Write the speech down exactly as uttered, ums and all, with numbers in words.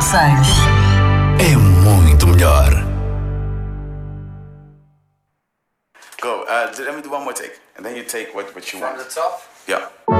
seis. É muito melhor. Go. Uh, let me do one more take, and then you take what what you From want. the top. Yeah.